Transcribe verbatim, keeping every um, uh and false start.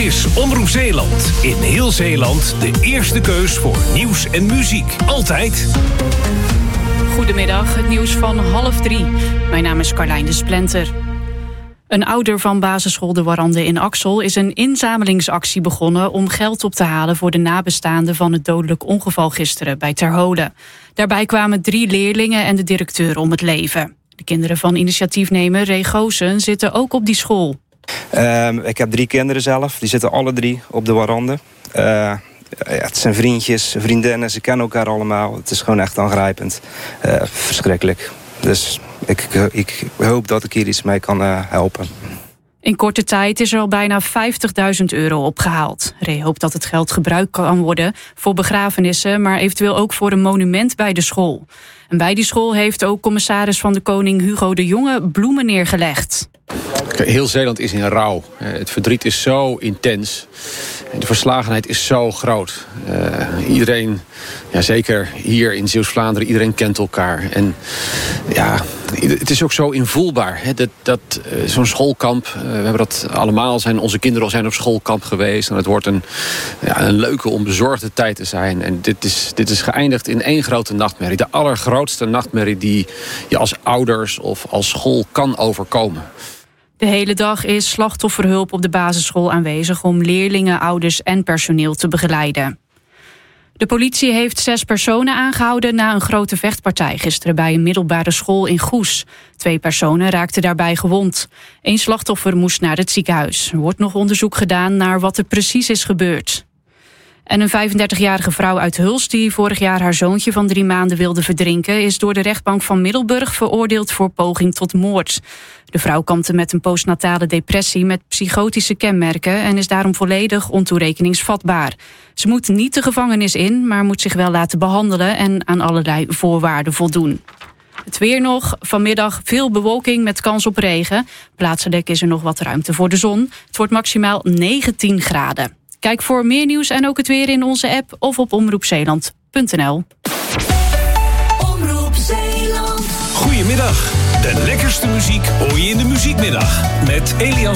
is Omroep Zeeland. In heel Zeeland de eerste keus voor nieuws en muziek. Altijd. Goedemiddag, het nieuws van half drie. Mijn naam is Carlijn de Splenter. Een ouder van basisschool De Warande in Axel is een inzamelingsactie begonnen om geld op te halen voor de nabestaanden van het dodelijk ongeval gisteren bij Terholen. Daarbij kwamen drie leerlingen en de directeur om het leven. De kinderen van initiatiefnemer Ray Goosen zitten ook op die school. Uh, ik heb drie kinderen zelf, die zitten alle drie op De Warande. Uh, ja, het zijn vriendjes, vriendinnen, ze kennen elkaar allemaal. Het is gewoon echt aangrijpend. Uh, verschrikkelijk. Dus ik, ik, ik hoop dat ik hier iets mee kan uh, helpen. In korte tijd is er al bijna vijftigduizend euro opgehaald. Ray hoopt dat het geld gebruikt kan worden voor begrafenissen, maar eventueel ook voor een monument bij de school. En bij die school heeft ook commissaris van de Koning Hugo de Jonge bloemen neergelegd. Heel Zeeland is in rouw. Het verdriet is zo intens. De verslagenheid is zo groot. Uh, iedereen, ja, zeker hier in Zeeuws-Vlaanderen, iedereen kent elkaar. En ja, het is ook zo invoelbaar. Hè, dat, dat, uh, zo'n schoolkamp, uh, we hebben dat allemaal, zijn, onze kinderen zijn op schoolkamp geweest. En het wordt een, ja, een leuke, onbezorgde tijd te zijn. En dit is, dit is geëindigd in één grote nachtmerrie. De allergrootste nachtmerrie die je als ouders of als school kan overkomen. De hele dag is slachtofferhulp op de basisschool aanwezig om leerlingen, ouders en personeel te begeleiden. De politie heeft zes personen aangehouden na een grote vechtpartij gisteren bij een middelbare school in Goes. Twee personen raakten daarbij gewond. Eén slachtoffer moest naar het ziekenhuis. Er wordt nog onderzoek gedaan naar wat er precies is gebeurd. En een vijfendertigjarige vrouw uit Hulst die vorig jaar haar zoontje van drie maanden wilde verdrinken, is door de rechtbank van Middelburg veroordeeld voor poging tot moord. De vrouw kampte met een postnatale depressie met psychotische kenmerken en is daarom volledig ontoerekeningsvatbaar. Ze moet niet de gevangenis in, maar moet zich wel laten behandelen en aan allerlei voorwaarden voldoen. Het weer nog. Vanmiddag veel bewolking met kans op regen. Plaatselijk is er nog wat ruimte voor de zon. Het wordt maximaal negentien graden. Kijk voor meer nieuws en ook het weer in onze app of op omroep zeeland punt n l. Omroep Zeeland. Goedemiddag. De lekkerste muziek hoor je in de muziekmiddag met Elias.